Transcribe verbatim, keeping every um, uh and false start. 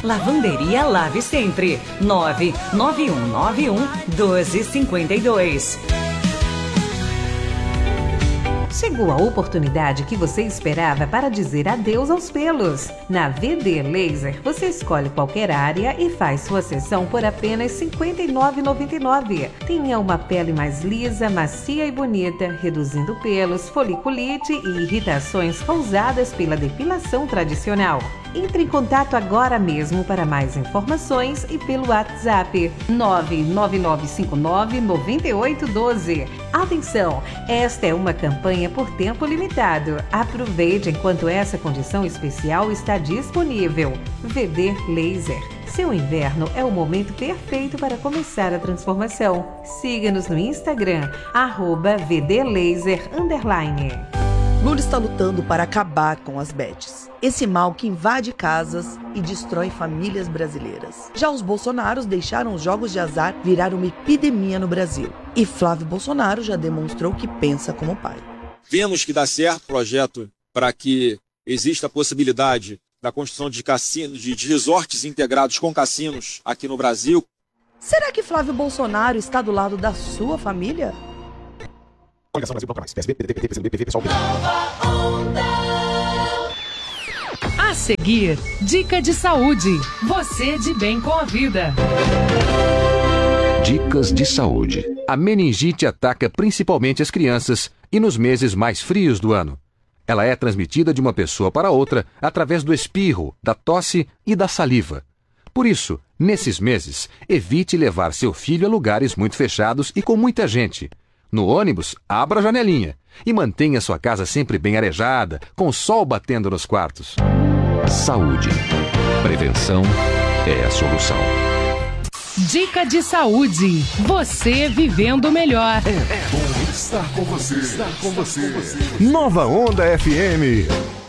Lavanderia Lave Sempre. nove nove um nove um dois cinco dois. Chegou a oportunidade que você esperava para dizer adeus aos pelos. Na V D Laser, você escolhe qualquer área e faz sua sessão por apenas cinquenta e nove reais e noventa e nove centavos. Tenha uma pele mais lisa, macia e bonita, reduzindo pelos, foliculite e irritações causadas pela depilação tradicional. Entre em contato agora mesmo para mais informações e pelo WhatsApp nove nove nove cinco nove nove oito um dois. Atenção, esta é uma campanha por tempo limitado. Aproveite enquanto essa condição especial está disponível. V D Laser. Seu inverno é o momento perfeito para começar a transformação. Siga-nos no Instagram, arroba vdlaser underline. Lula está lutando para acabar com as bets, esse mal que invade casas e destrói famílias brasileiras. Já os bolsonaros deixaram os jogos de azar virar uma epidemia no Brasil. E Flávio Bolsonaro já demonstrou que pensa como pai. Vemos que dá certo o projeto para que exista a possibilidade da construção de cassinos, de resorts integrados com cassinos aqui no Brasil. Será que Flávio Bolsonaro está do lado da sua família? Coligação Brasil, mais. P S B, P D T, P C B, P V, pessoal. A seguir, dica de saúde. Você de bem com a vida. Dicas de saúde. A meningite ataca principalmente as crianças e nos meses mais frios do ano. Ela é transmitida de uma pessoa para outra através do espirro, da tosse e da saliva. Por isso, nesses meses, evite levar seu filho a lugares muito fechados e com muita gente. No ônibus, abra a janelinha e mantenha sua casa sempre bem arejada, com o sol batendo nos quartos. Saúde. Prevenção é a solução. Dica de saúde. Você vivendo melhor. É bom estar com você. Estar com você. Nova Onda F M.